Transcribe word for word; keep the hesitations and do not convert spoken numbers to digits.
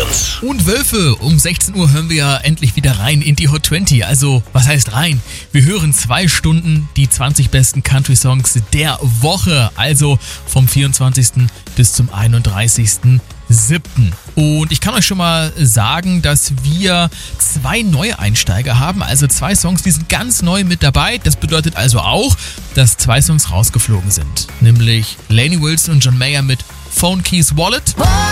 Dance. Und Wölfe, um sechzehn Uhr hören wir ja endlich wieder rein in die Hot zwanzig. Also, was heißt rein? Wir hören zwei Stunden die zwanzig besten Country-Songs der Woche. Also vom vierundzwanzigsten bis zum einunddreißigsten siebten Und ich kann euch schon mal sagen, dass wir zwei neue Einsteiger haben. Also zwei Songs, die sind ganz neu mit dabei. Das bedeutet also auch, dass zwei Songs rausgeflogen sind. Nämlich Lainey Wilson und John Mayer mit Phone Keys Wallet.